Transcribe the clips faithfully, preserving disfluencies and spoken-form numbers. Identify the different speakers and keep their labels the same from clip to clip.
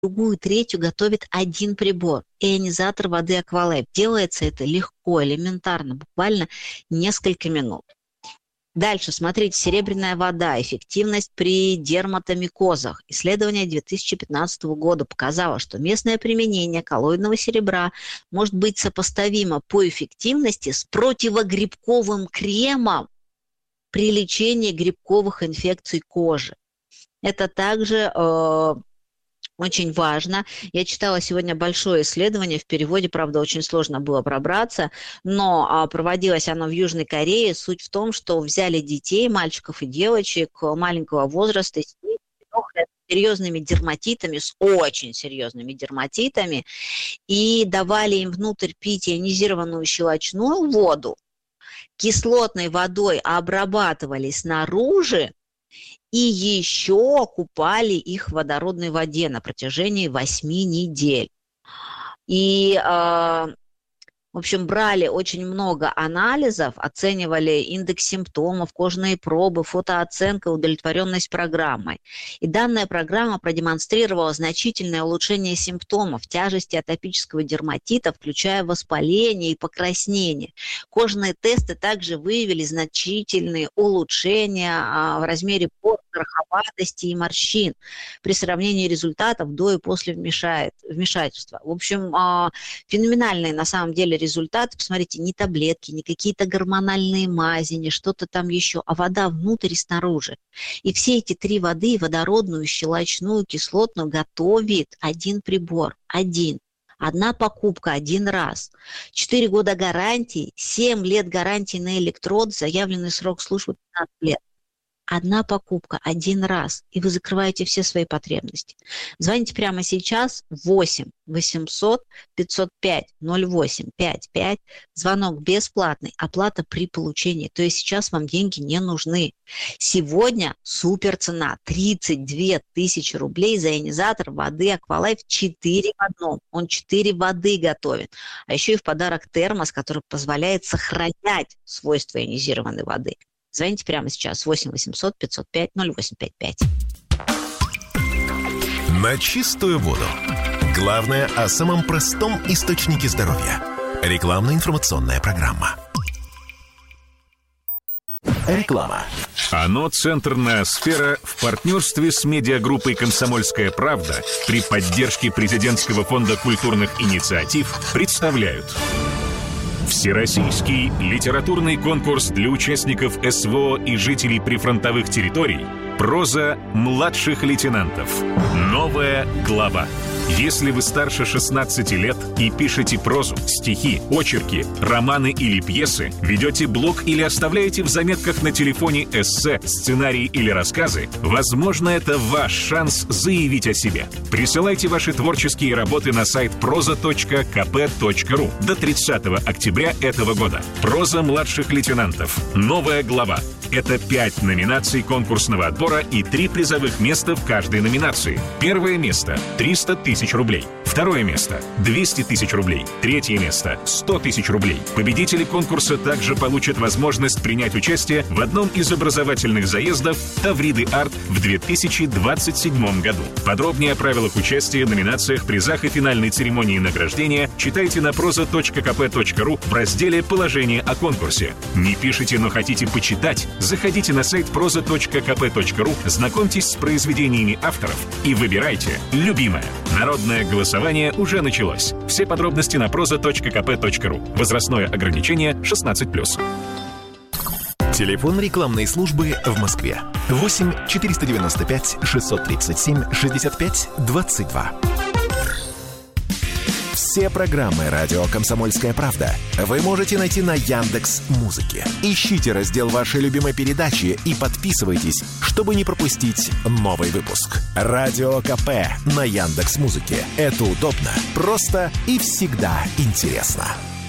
Speaker 1: другую, третью готовит один прибор – ионизатор воды Aqualife. Делается это легко, элементарно, буквально несколько минут. Дальше, смотрите, серебряная вода, эффективность при дерматомикозах. Исследование две тысячи пятнадцатого года показало, что местное применение коллоидного серебра может быть сопоставимо по эффективности с противогрибковым кремом при лечении грибковых инфекций кожи. Это также э, очень важно. Я читала сегодня большое исследование, в переводе, правда, очень сложно было пробраться, но а, проводилось оно в Южной Корее. Суть в том, что взяли детей, мальчиков и девочек маленького возраста с серьезными дерматитами, с очень серьезными дерматитами, и давали им внутрь пить ионизированную щелочную воду, кислотной водой обрабатывали снаружи, и еще купали их в водородной воде на протяжении восьми недель. И, э, в общем, брали очень много анализов, оценивали индекс симптомов, кожные пробы, фотооценка, удовлетворенность программой. И данная программа продемонстрировала значительное улучшение симптомов, тяжести атопического дерматита, включая воспаление и покраснение. Кожные тесты также выявили значительные улучшения а, в размере пор, краховатости и морщин при сравнении результатов до и после вмешательства. В общем, феноменальные на самом деле результаты. Посмотрите, не таблетки, не какие-то гормональные мази, не что-то там еще, а вода внутрь и снаружи. И все эти три воды, водородную, щелочную, кислотную, готовит один прибор, один. Одна покупка один раз. Четыре года гарантии, семь лет гарантии на электрод, заявленный срок службы пятнадцать лет. Одна покупка, один раз, и вы закрываете все свои потребности. Звоните прямо сейчас восемь восемьсот пятьсот пять ноль восемь пятьдесят пять. Звонок бесплатный, оплата при получении. То есть сейчас вам деньги не нужны. Сегодня супер цена тридцать две тысячи рублей за ионизатор воды Aqualife четыре в одном. Он четыре воды готовит. А еще и в подарок термос, который позволяет сохранять свойства ионизированной воды. Звоните прямо сейчас восемь восемьсот пятьсот пять ноль восемь пятьдесят пять.
Speaker 2: На чистую воду. Главное о самом простом источнике здоровья. Рекламно-информационная программа. Реклама.
Speaker 3: ОНО «Центрная сфера» в партнерстве с медиагруппой «Комсомольская правда» при поддержке Президентского фонда культурных инициатив представляют Всероссийский литературный конкурс для участников СВО и жителей прифронтовых территорий «Проза младших лейтенантов. Новая глава». Если вы старше шестнадцати лет и пишете прозу, стихи, очерки, романы или пьесы, ведете блог или оставляете в заметках на телефоне эссе, сценарии или рассказы, возможно, это ваш шанс заявить о себе. Присылайте ваши творческие работы на сайт проза точка ка пэ точка ру до тридцатого октября этого года. «Проза младших лейтенантов. Новая глава». Это пять номинаций конкурсного отбора и три призовых места в каждой номинации. Первое место – триста тысяч рублей. Второе место – двести тысяч рублей. Третье место – сто тысяч рублей. Победители конкурса также получат возможность принять участие в одном из образовательных заездов «Тавриды Арт» в две тысячи двадцать седьмом году. Подробнее о правилах участия, номинациях, призах и финальной церемонии награждения читайте на проза точка ка пэ точка ру в разделе «Положение о конкурсе». Не пишите, но хотите почитать? Заходите на сайт проза точка ка пэ точка ру, знакомьтесь с произведениями авторов и выбирайте любимое. Народное голосование уже началось. Все подробности на проза точка ка пэ точка ру. Возрастное ограничение шестнадцать плюс.
Speaker 2: Телефон рекламной службы в Москве. восемь четыреста девяносто пять шестьсот тридцать семь шестьдесят пять двадцать два. Все программы «Радио Комсомольская правда» вы можете найти на Яндекс.Музыке. Ищите раздел вашей любимой передачи и подписывайтесь, чтобы не пропустить новый выпуск. Радио КП на Яндекс.Музыке. Это удобно, просто и всегда интересно.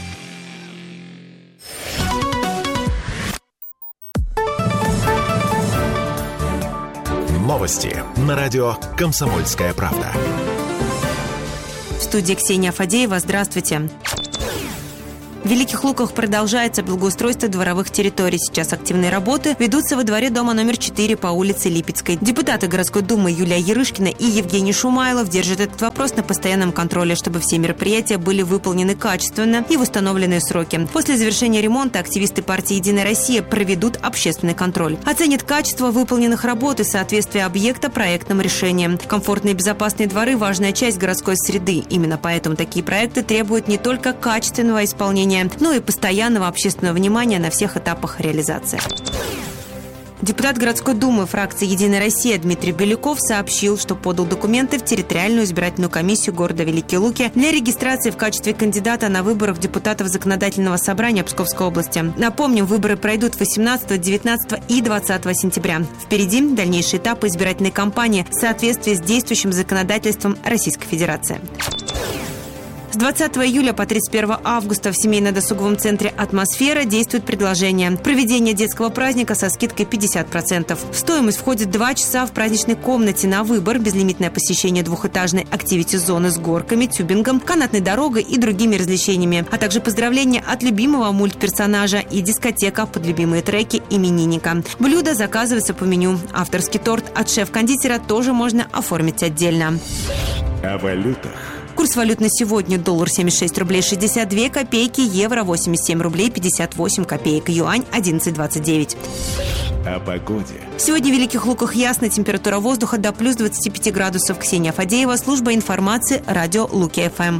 Speaker 2: Новости на радио «Комсомольская правда».
Speaker 4: В студии Ксения Фадеева. Здравствуйте. В Великих Луках продолжается благоустройство дворовых территорий. Сейчас активные работы ведутся во дворе дома номер четыре по улице Липецкой. Депутаты городской думы Юлия Ярышкина и Евгений Шумайлов держат этот вопрос на постоянном контроле, чтобы все мероприятия были выполнены качественно и в установленные сроки. После завершения ремонта активисты партии «Единая Россия» проведут общественный контроль. Оценят качество выполненных работ и соответствие объекта проектным решениям. Комфортные и безопасные дворы – важная часть городской среды. Именно поэтому такие проекты требуют не только качественного исполнения, но и постоянного общественного внимания на всех этапах реализации. Депутат городской думы фракции «Единая Россия» Дмитрий Беляков сообщил, что подал документы в территориальную избирательную комиссию города Великие Луки для регистрации в качестве кандидата на выборах депутатов Законодательного собрания Псковской области. Напомним, выборы пройдут восемнадцатого, девятнадцатого и двадцатого сентября. Впереди дальнейшие этапы избирательной кампании в соответствии с действующим законодательством Российской Федерации. С двадцатого июля по тридцать первого августа в семейно-досуговом центре «Атмосфера» действует предложение проведения детского праздника со скидкой пятьдесят процентов. В стоимость входит два часа в праздничной комнате на выбор, безлимитное посещение двухэтажной активити-зоны с горками, тюбингом, канатной дорогой и другими развлечениями, а также поздравления от любимого мультперсонажа и дискотека под любимые треки именинника. Блюдо заказывается по меню. Авторский торт от шеф-кондитера тоже можно оформить отдельно.
Speaker 2: О валютах.
Speaker 4: Курс валют на сегодня: доллар семьдесят шесть рублей шестьдесят две копейки, евро восемьдесят семь рублей пятьдесят восемь копеек, юань одиннадцать двадцать девять.
Speaker 2: О погоде.
Speaker 4: Сегодня в Великих Луках ясно, температура воздуха до плюс двадцати пяти градусов. Ксения Фадеева, служба информации, радио Луки-ФМ.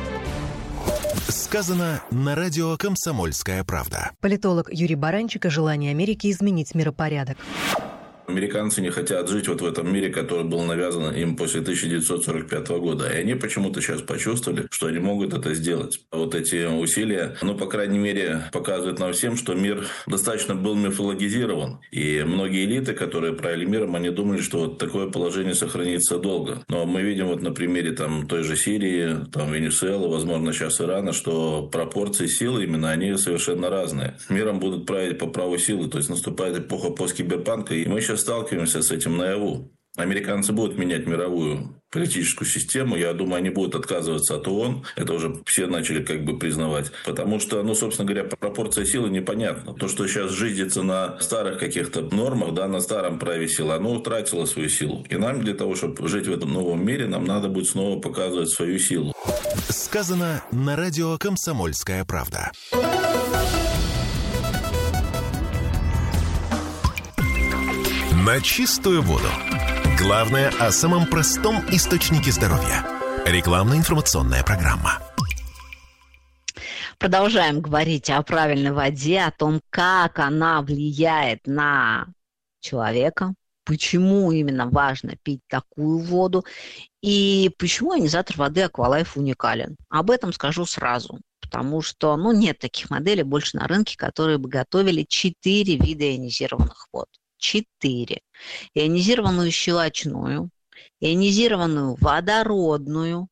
Speaker 2: Сказано на радио «Комсомольская правда».
Speaker 5: Политолог Юрий Баранчик о желании Америки изменить миропорядок.
Speaker 6: Американцы не хотят жить вот в этом мире, который был навязан им после тысяча девятьсот сорок пятого года. И они почему-то сейчас почувствовали, что они могут это сделать. Вот эти усилия, ну, по крайней мере, показывают нам всем, что мир достаточно был мифологизирован. И многие элиты, которые правили миром, они думали, что вот такое положение сохранится долго. Но мы видим вот на примере там той же Сирии, там Венесуэлы, возможно, сейчас Ирана, что пропорции силы именно, они совершенно разные. Миром будут править по праву силы. То есть наступает эпоха посткиберпанка, и мы сейчас сталкиваемся с этим наяву. Американцы будут менять мировую политическую систему. Я думаю, они будут отказываться от ООН. Это уже все начали как бы признавать. Потому что, ну, собственно говоря, пропорция силы непонятна. То, что сейчас жизнится на старых каких-то нормах, да, на старом праве силы, оно утратило свою силу. И нам для того, чтобы жить в этом новом мире, нам надо будет снова показывать свою силу.
Speaker 2: Сказано на радио «Комсомольская правда». На чистую воду. Главное о самом простом источнике здоровья. Рекламно-информационная программа.
Speaker 1: Продолжаем говорить о правильной воде, о том, как она влияет на человека, почему именно важно пить такую воду и почему ионизатор воды Aqualife уникален. Об этом скажу сразу, потому что, ну, нет таких моделей больше на рынке, которые бы готовили четыре вида ионизированных вод. Четыре. Ионизированную щелочную, ионизированную водородную,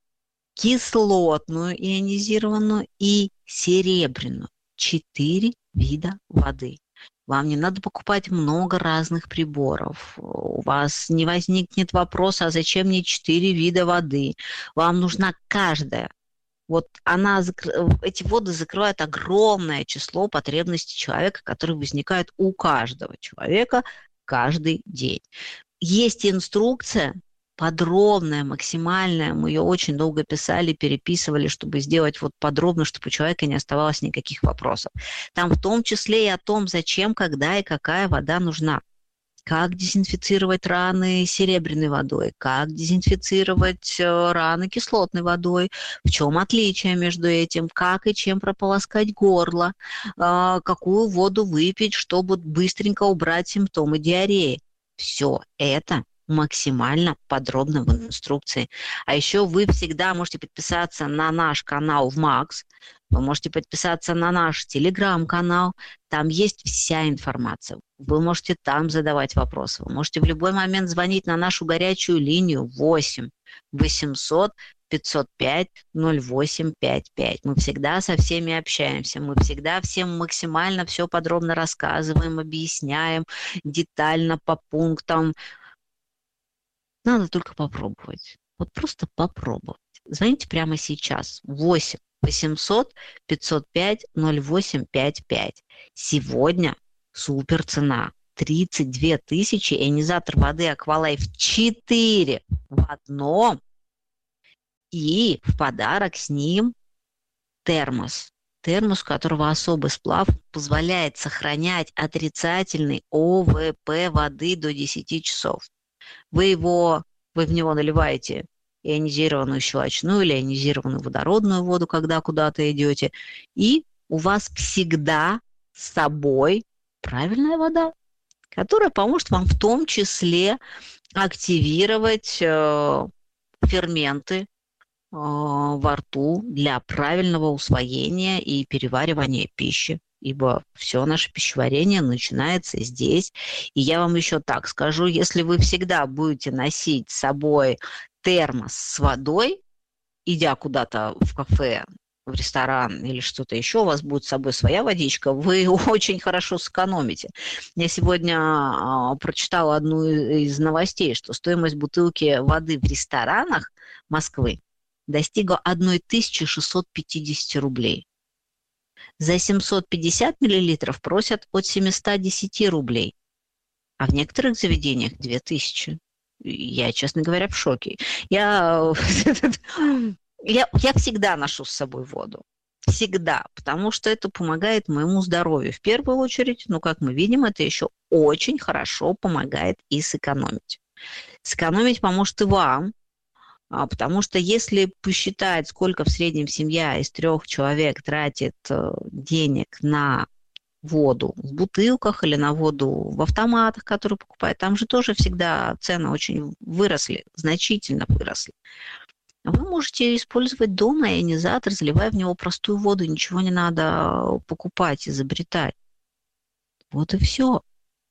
Speaker 1: кислотную ионизированную и серебряную. Четыре вида воды. Вам не надо покупать много разных приборов. У вас не возникнет вопроса, а зачем мне четыре вида воды. Вам нужна каждая. Вот она, эти воды закрывают огромное число потребностей человека, которые возникают у каждого человека каждый день. Есть инструкция подробная, максимальная. Мы ее очень долго писали, переписывали, чтобы сделать вот подробно, чтобы у человека не оставалось никаких вопросов. Там в том числе и о том, зачем, когда и какая вода нужна. Как дезинфицировать раны серебряной водой, как дезинфицировать раны кислотной водой, в чем отличие между этим, как и чем прополоскать горло, какую воду выпить, чтобы быстренько убрать симптомы диареи. Все это максимально подробно в инструкции. А еще вы всегда можете подписаться на наш канал в Макс, вы можете подписаться на наш телеграм-канал, там есть вся информация. Вы можете там задавать вопросы, вы можете в любой момент звонить на нашу горячую линию восемь восемьсот пятьсот пять ноль восемь пять пять. Мы всегда со всеми общаемся, мы всегда всем максимально все подробно рассказываем, объясняем детально по пунктам. Надо только попробовать. Вот просто попробовать. Звоните прямо сейчас. восемь восемьсот пятьсот пять ноль восемь пять пять. Сегодня супер цена. тридцать две тысячи, ионизатор воды Aqualife четыре в одном. И в подарок с ним термос. Термос, у которого особый сплав позволяет сохранять отрицательный о вэ пэ воды до десяти часов. Вы, его, вы в него наливаете ионизированную щелочную или ионизированную водородную воду, когда куда-то идете, и у вас всегда с собой правильная вода, которая поможет вам в том числе активировать э, ферменты во рту для правильного усвоения и переваривания пищи, ибо все наше пищеварение начинается здесь. И я вам еще так скажу, если вы всегда будете носить с собой термос с водой, идя куда-то в кафе, в ресторан или что-то еще, у вас будет с собой своя водичка, вы очень хорошо сэкономите. Я сегодня а, прочитала одну из новостей, что стоимость бутылки воды в ресторанах Москвы достигла тысяча шестьсот пятьдесят рублей. За семьсот пятьдесят миллилитров просят от семьсот десять рублей, а в некоторых заведениях две тысячи. Я, честно говоря, в шоке. Я, я, я всегда ношу с собой воду. Всегда, потому что это помогает моему здоровью. В первую очередь, ну, как мы видим, это еще очень хорошо помогает и сэкономить. Сэкономить поможет и вам, потому что если посчитать, сколько в среднем семья из трех человек тратит денег на воду в бутылках или на воду в автоматах, которые покупают, там же тоже всегда цены очень выросли, значительно выросли. Вы можете использовать дома ионизатор, заливая в него простую воду, ничего не надо покупать, изобретать. Вот и все.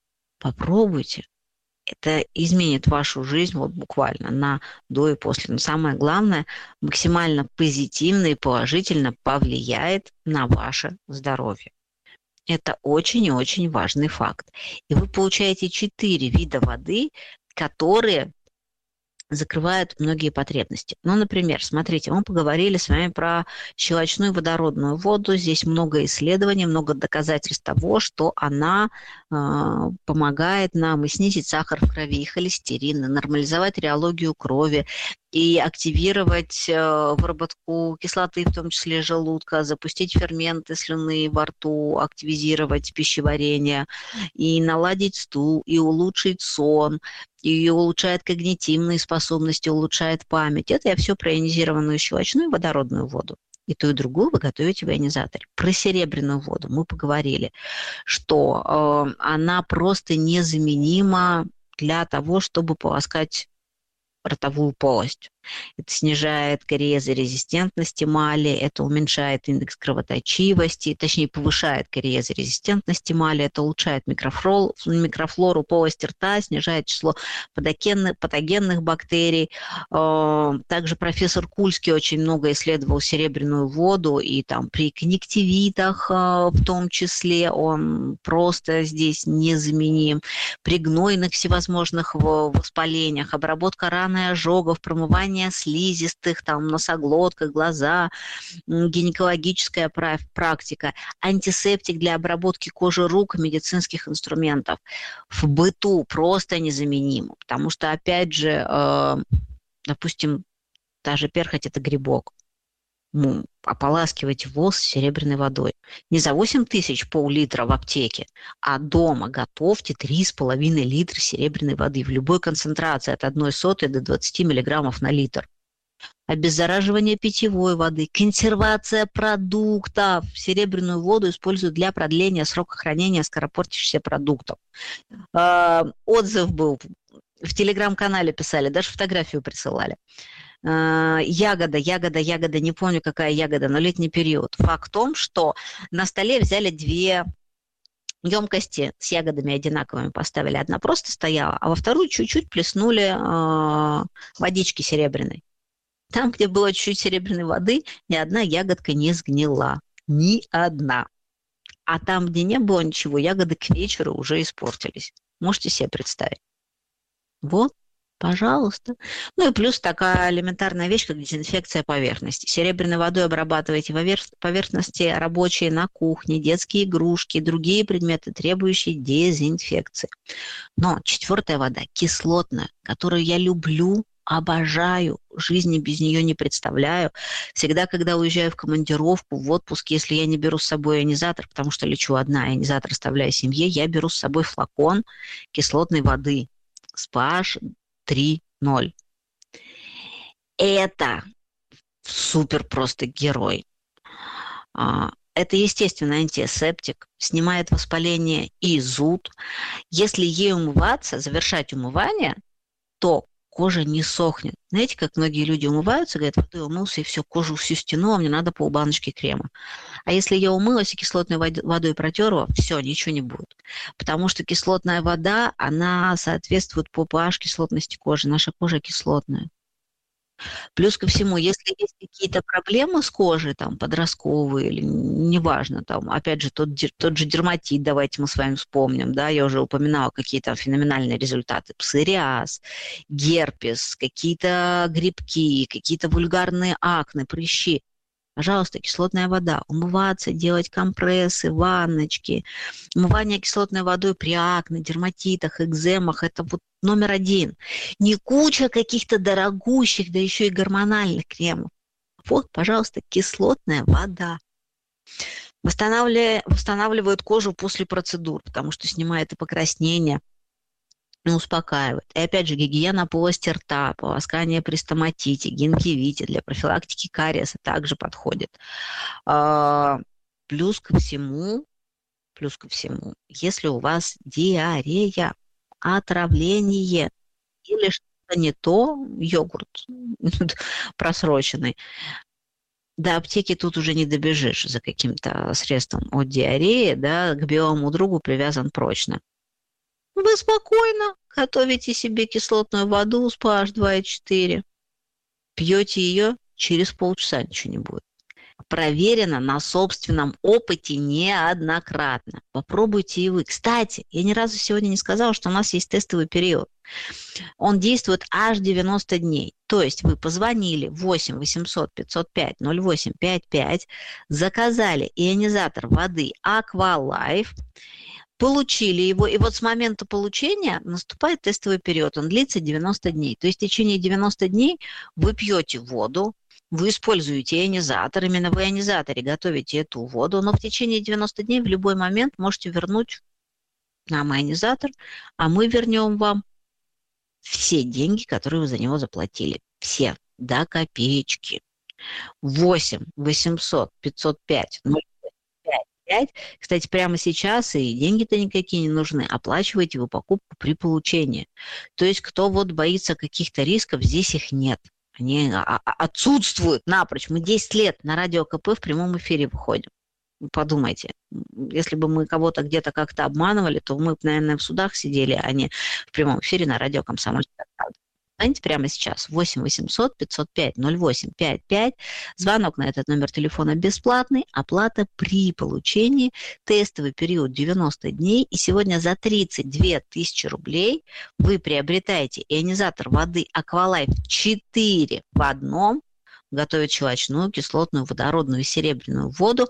Speaker 1: Попробуйте. Это изменит вашу жизнь вот буквально на до и после. Но самое главное, максимально позитивно и положительно повлияет на ваше здоровье. Это очень и очень важный факт. И вы получаете четыре вида воды, которые закрывают многие потребности. Ну, например, смотрите, мы поговорили с вами про щелочную водородную воду. Здесь много исследований, много доказательств того, что она э, помогает нам и снизить сахар в крови, и холестерин, и нормализовать реологию крови, и активировать э, выработку кислоты, в том числе желудка, запустить ферменты слюны во рту, активизировать пищеварение, и наладить стул, и улучшить сон, и улучшает когнитивные способности, улучшает память. Это я все про ионизированную щелочную водородную воду. И ту, и другую вы готовите в ионизаторе. Про серебряную воду мы поговорили, что э, она просто незаменима для того, чтобы полоскать ротовую полость. Это снижает кариезорезистентность эмали, это уменьшает индекс кровоточивости, точнее повышает кариезорезистентность эмали, это улучшает микрофлору, микрофлору полости рта, снижает число патогенных, патогенных бактерий. Также профессор Кульский очень много исследовал серебряную воду, и там при конъюнктивитах в том числе он просто здесь незаменим. При гнойных всевозможных воспалениях, обработка ран и ожогов, промывание слизистых, там, носоглотка, глаза, гинекологическая практика, антисептик для обработки кожи рук, медицинских инструментов. В быту просто незаменимо, потому что, опять же, э, допустим, даже перхоть – это грибок. Ну, ополаскивайте волос серебряной водой. Не за восемь тысяч пол-литра в аптеке, а дома готовьте три с половиной литра серебряной воды в любой концентрации от одной сотой до двадцати миллиграммов на литр. Обеззараживание питьевой воды, консервация продуктов. Серебряную воду используют для продления срока хранения скоропортящихся продуктов. Отзыв был, в телеграм-канале писали, даже фотографию присылали. Ягода, ягода, ягода, не помню, какая ягода, но летний период. Факт в том, что на столе взяли две емкости с ягодами одинаковыми, поставили. Одна просто стояла, а во вторую чуть-чуть плеснули э, водички серебряной. Там, где было чуть-чуть серебряной воды, ни одна ягодка не сгнила. Ни одна. А там, где не было ничего, ягоды к вечеру уже испортились. Можете себе представить? Вот. Пожалуйста. Ну и плюс такая элементарная вещь, как дезинфекция поверхности. Серебряной водой обрабатывайте поверхности рабочие на кухне, детские игрушки, другие предметы, требующие дезинфекции. Но четвертая вода, кислотная, которую я люблю, обожаю, жизни без нее не представляю. Всегда, когда уезжаю в командировку, в отпуск, если я не беру с собой ионизатор, потому что лечу одна, ионизатор оставляю семье, я беру с собой флакон кислотной воды с pH три ноль. Это супер просто герой. Это, естественно, антисептик, снимает воспаление и зуд. Если ей умываться, завершать умывание, то кожа не сохнет. Знаете, как многие люди умываются, говорят, водой умылся, и все, кожу всю стяну, а мне надо полбаночки крема. А если я умылась и кислотной водой протерла, все, ничего не будет. Потому что кислотная вода, она соответствует по pH кислотности кожи. Наша кожа кислотная. Плюс ко всему, если есть какие-то проблемы с кожей, там, подростковые или неважно, там, опять же, тот, тот же дерматит, давайте мы с вами вспомним, да, я уже упоминала какие-то феноменальные результаты, псориаз, герпес, какие-то грибки, какие-то вульгарные акне, прыщи. Пожалуйста, кислотная вода. Умываться, делать компрессы, ванночки. Умывание кислотной водой при акне, дерматитах, экземах – это вот номер один. Не куча каких-то дорогущих, да еще и гормональных кремов. Вот, пожалуйста, кислотная вода. Восстанавливает, восстанавливает кожу после процедур, потому что снимает и покраснение, и успокаивает. И опять же, гигиена полости рта, полоскание при стоматите, гингивите, для профилактики кариеса также подходит. Плюс ко всему, плюс ко всему, если у вас диарея, отравление или что-то не то, йогурт просроченный, до аптеки тут уже не добежишь за каким-то средством от диареи, да, к белому другу привязан прочно. Вы спокойно готовите себе кислотную воду с pH два и четыре, пьете ее, через полчаса ничего не будет. Проверено на собственном опыте неоднократно. Попробуйте и вы. Кстати, я ни разу сегодня не сказала, что у нас есть тестовый период. Он действует аж девяносто дней. То есть вы позвонили восемь восемьсот пятьсот пять ноль восемь пять пять, заказали ионизатор воды Aqualife, получили его, и вот с момента получения наступает тестовый период. Он длится девяносто дней. То есть в течение девяноста дней вы пьете воду, вы используете ионизатор, именно в ионизаторе готовите эту воду, но в течение девяноста дней в любой момент можете вернуть нам ионизатор, а мы вернем вам все деньги, которые вы за него заплатили. Все, до копеечки. восемь восемьсот пятьсот пять ноль пять пять. Кстати, прямо сейчас и деньги-то никакие не нужны. Оплачиваете вы покупку при получении. То есть, кто вот боится каких-то рисков, здесь их нет. Они отсутствуют напрочь. Мы десять лет на радио КП в прямом эфире выходим. Подумайте, если бы мы кого-то где-то как-то обманывали, то мы, наверное, в судах сидели, а не в прямом эфире на радио «Комсомольская правда». Звоните прямо сейчас. восемь восемьсот пятьсот пять ноль восемь пять пять. Звонок на этот номер телефона бесплатный. Оплата при получении. Тестовый период девяносто дней. И сегодня за тридцать две тысячи рублей вы приобретаете ионизатор воды Aqualife четыре в одном. Готовит щелочную, кислотную, водородную и серебряную воду.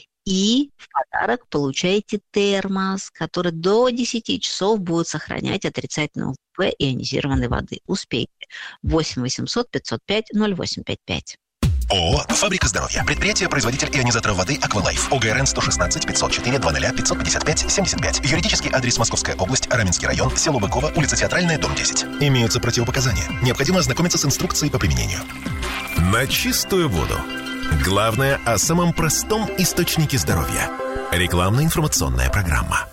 Speaker 1: И в подарок получаете термос, который до десяти часов будет сохранять отрицательную УВ ионизированной воды. Успейте. восемь восемьсот пятьсот пять ноль восемь пять пять.
Speaker 2: ООО «Фабрика здоровья». Предприятие-производитель ионизаторов воды «Аквалайф». ОГРН сто шестнадцать пятьсот четыре двадцать пятьсот пятьдесят пять семьдесят пять. Юридический адрес: Московская область, Раменский район, село Быково, улица Театральная, дом десять. Имеются противопоказания. Необходимо ознакомиться с инструкцией по применению. На чистую воду. Главное о самом простом источнике здоровья. Рекламно-информационная программа.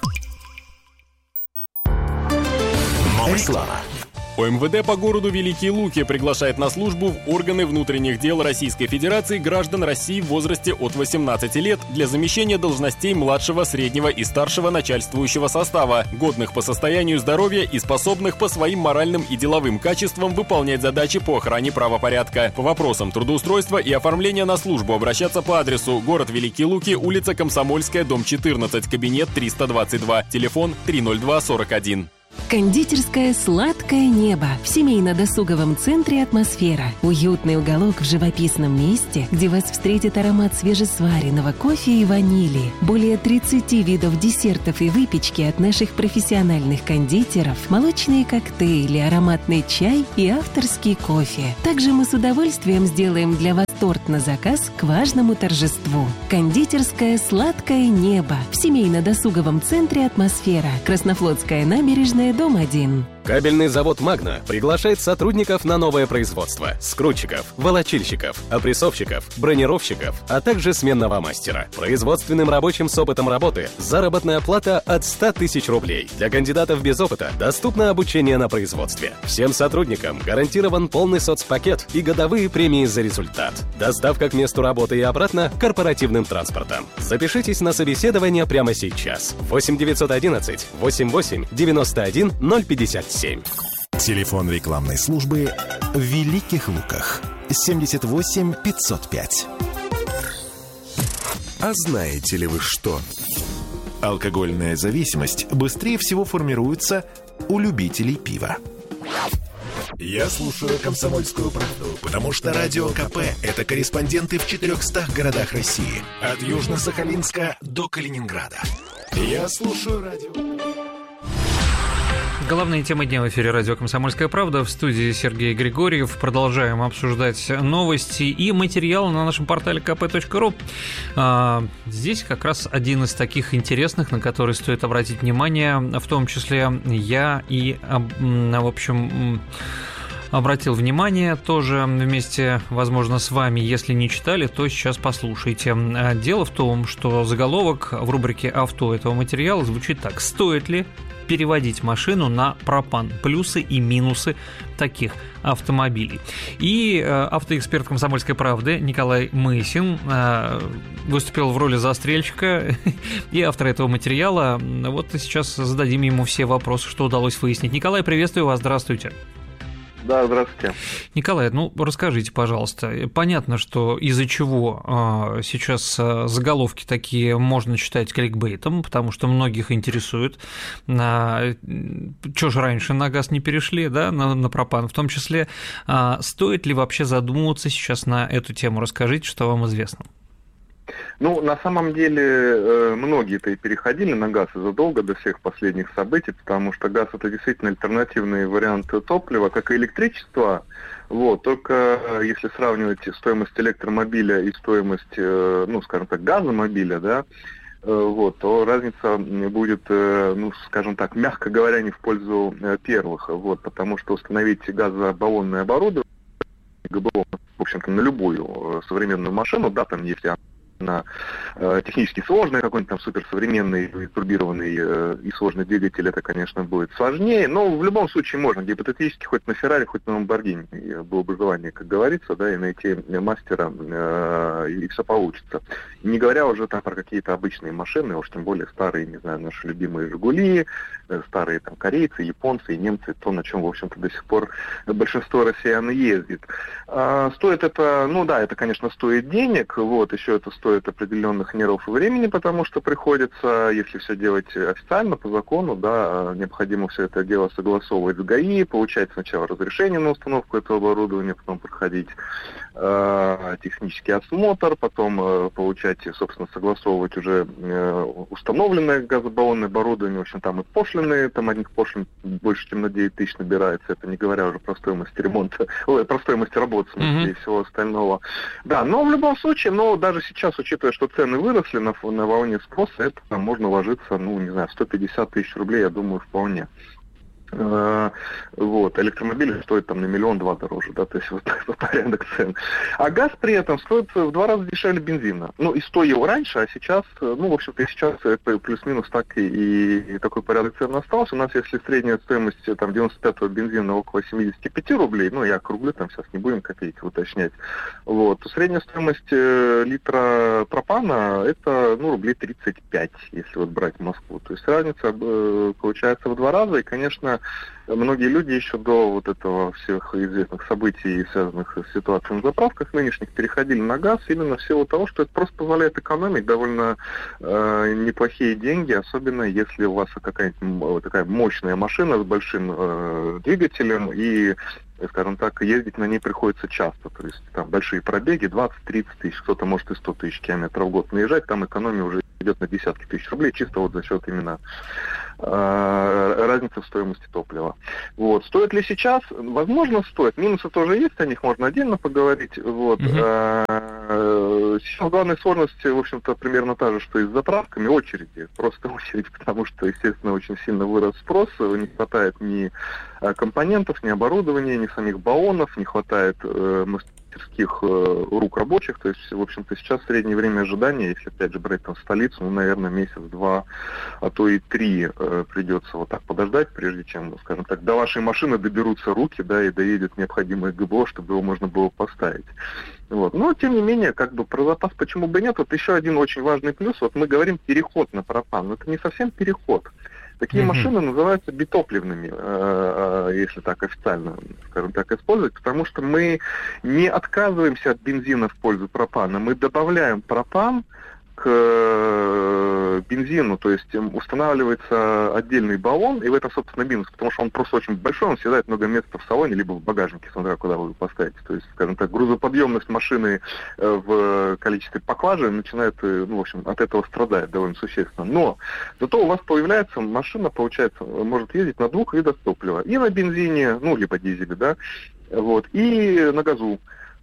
Speaker 2: Реклама.
Speaker 7: ОМВД по городу Великие Луки приглашает на службу в органы внутренних дел Российской Федерации граждан России в возрасте от восемнадцати лет для замещения должностей младшего, среднего и старшего начальствующего состава, годных по состоянию здоровья и способных по своим моральным и деловым качествам выполнять задачи по охране правопорядка. По вопросам трудоустройства и оформления на службу обращаться по адресу: город Великие Луки, улица Комсомольская, дом четырнадцать, кабинет триста двадцать два, телефон три ноль два сорок один.
Speaker 8: Кондитерское «Сладкое небо» в семейно-досуговом центре «Атмосфера». Уютный уголок в живописном месте, где вас встретит аромат свежесваренного кофе и ванили. Более тридцать видов десертов и выпечки от наших профессиональных кондитеров, молочные коктейли, ароматный чай и авторский кофе. Также мы с удовольствием сделаем для вас торт на заказ к важному торжеству. Кондитерское «Сладкое небо» в семейно-досуговом центре «Атмосфера». Краснофлотская набережная, дом один.
Speaker 9: Кабельный завод «Магна» приглашает сотрудников на новое производство: скрутчиков, волочильщиков, опрессовщиков, бронировщиков, а также сменного мастера. Производственным рабочим с опытом работы заработная плата от ста тысяч рублей. Для кандидатов без опыта доступно обучение на производстве. Всем сотрудникам гарантирован полный соцпакет и годовые премии за результат. Доставка к месту работы и обратно корпоративным транспортом. Запишитесь на собеседование прямо сейчас. восемь девятьсот одиннадцать восемьдесят восемь девяносто один ноль пятьдесят семь.
Speaker 2: Телефон рекламной службы в Великих Луках. семьдесят восемь пятьсот пять. А знаете ли вы что? Алкогольная зависимость быстрее всего формируется у любителей пива. Я слушаю «Комсомольскую правду», потому что Радио КП – это корреспонденты в четырехстах городах России. От Южно-Сахалинска до Калининграда. Я слушаю радио.
Speaker 10: Главные темы дня в эфире радио «Комсомольская правда». В студии Сергей Григорьев. Продолжаем обсуждать новости и материалы на нашем портале ка пэ точка ру. Здесь как раз один из таких интересных, на который стоит обратить внимание. В том числе я и, в общем... обратил внимание тоже вместе, возможно, с вами. Если не читали, то сейчас послушайте. Дело в том, что заголовок в рубрике «Авто» этого материала звучит так: «Стоит ли переводить машину на пропан? Плюсы и минусы таких автомобилей». И э, автоэксперт «Комсомольской правды» Николай Мысин э, выступил в роли застрельщика и автора этого материала. Вот сейчас зададим ему все вопросы, что удалось выяснить. Николай, приветствую вас, здравствуйте.
Speaker 11: Да, здравствуйте.
Speaker 10: Николай, ну расскажите, пожалуйста, понятно, что из-за чего э, сейчас э, заголовки такие можно считать кликбейтом, потому что многих интересует, э, что же раньше на газ не перешли, да, на, на пропан, в том числе, э, стоит ли вообще задумываться сейчас на эту тему? Расскажите, что вам известно.
Speaker 11: Ну, на самом деле, многие-то и переходили на газ задолго до всех последних событий, потому что газ – это действительно альтернативный вариант топлива, как и электричество. Вот, только если сравнивать стоимость электромобиля и стоимость, ну, скажем так, газомобиля, да, вот, то разница будет, ну, скажем так, мягко говоря, не в пользу первых, вот, потому что установить газобаллонное оборудование, ГБО, в общем-то, на любую современную машину, да, там есть на э, технически сложный, какой-нибудь там суперсовременный, турбированный э, и сложный двигатель, это, конечно, будет сложнее, но в любом случае можно гипотетически хоть на Феррари, хоть на Ламборгини, было бы желание, как говорится, да, и найти мастера, э, и все получится. Не говоря уже там про какие-то обычные машины, уж тем более старые, не знаю, наши любимые «Жигули», э, старые там корейцы, японцы и немцы, то, на чем, в общем-то, до сих пор большинство россиян ездит. А, стоит это, ну да, это, конечно, стоит денег, вот, еще это стоит определенных нервов и времени, потому что приходится, если все делать официально, по закону, да, необходимо все это дело согласовывать с ГАИ, получать сначала разрешение на установку этого оборудования, потом проходить э, технический осмотр, потом э, получать, собственно, согласовывать уже э, установленное газобаллонное оборудование, в общем, там и пошлины, там одних пошлин больше, чем на девять тысяч набирается, это не говоря уже про стоимость ремонта, ой, про стоимость работы, в смысле, mm-hmm. и всего остального. Да, но в любом случае, ну, даже сейчас, учитывая, что цены выросли на, на волне спроса, это там можно ложиться, ну, не знаю, сто пятьдесят тысяч рублей, я думаю, вполне. Вот, электромобили стоят там на миллион-два дороже, да, то есть вот такой порядок цен. А газ при этом стоит в два раза дешевле бензина. Ну, и стоил раньше, а сейчас, ну, в общем-то, сейчас плюс-минус так и, и такой порядок цен остался. У нас, если средняя стоимость там девяносто пятого бензина около семьдесят пять рублей, ну, я округлю, там сейчас не будем копейки уточнять, вот, то средняя стоимость э, литра пропана это, ну, рублей тридцать пять, если вот брать Москву. То есть разница э, получается в два раза, и, конечно, многие люди еще до вот этого всех известных событий, связанных с ситуацией на заправках нынешних, переходили на газ именно в силу того, что это просто позволяет экономить довольно э, неплохие деньги, особенно если у вас какая-нибудь такая мощная машина с большим э, двигателем и, скажем так, ездить на ней приходится часто. То есть там большие пробеги, двадцать-тридцать тысяч, кто-то может и сто тысяч километров в год наезжать, там экономия уже идет на десятки тысяч рублей, чисто вот за счет именно э, разницы в стоимости топлива. Вот. Стоит ли сейчас? Возможно, стоит. Минусы тоже есть, о них можно отдельно поговорить. Вот. Mm-hmm. Сейчас главная сложность, в общем-то, примерно та же, что и с заправками, очереди. Просто очередь, потому что, естественно, очень сильно вырос спрос, не хватает ни компонентов, ни оборудования, ни самих баллонов, не хватает э, мастерских э, рук рабочих. То есть, в общем-то, сейчас среднее время ожидания, если опять же брать там столицу, ну, наверное, месяц-два, а то и три э, придется вот так подождать, прежде чем, скажем так, до вашей машины доберутся руки, да, и доедет необходимое ГБО, чтобы его можно было поставить. Вот. Но, тем не менее, как бы про запас почему бы нет. Вот еще один очень важный плюс. Вот мы говорим переход на пропан, но это не совсем переход. Такие mm-hmm. машины называются битопливными, э, э, если так официально, скажем так, использовать, потому что мы не отказываемся от бензина в пользу пропана, мы добавляем пропан к бензину, то есть устанавливается отдельный баллон, и в этом, собственно, минус, потому что он просто очень большой, он съедает много места в салоне, либо в багажнике, смотря куда вы его поставите. То есть, скажем так, грузоподъемность машины в количестве поклажи начинает, ну, в общем, от этого страдает довольно существенно. Но зато у вас появляется машина, получается, может ездить на двух видах топлива. И на бензине, ну, либо дизеле, да, вот, и на газу.